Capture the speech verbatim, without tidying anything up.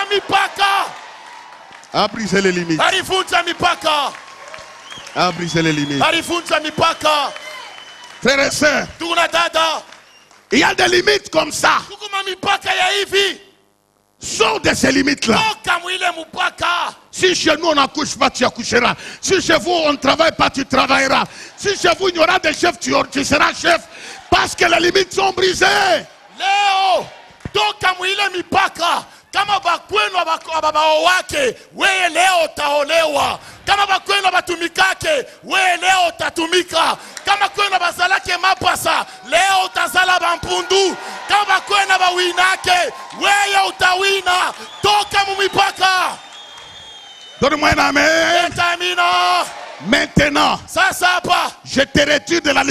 mipaka. A brisé les limites. Alivunja mipaka. A brisé les limites. Alivunja mipaka. Frères et sœurs, Tuna dada. il y a des limites comme ça. Tukuma mipaka ya hivi. Sors de ces limites-là. Toka mwile mupaka. Si chez nous on n'accouche pas, tu accoucheras. Si chez vous on ne travaille pas, tu travailleras. Si chez vous il y aura des chefs, tu, tu seras chef. Parce que les limites sont brisées. Leo toka mwile mipaka. Kama bakwenu ababao wake, wewe leo utaolewa. Kama bakwenu batumikake, wewe leo utatumika. Kama kwenu bazalake mapasa, leo utazala bampundu. Kama bakwenu bawinake, wewe utawina. Toka mu mipaka. Donne-moi un amen. Etamina. Maintenant, Sasa hapa je te retire de la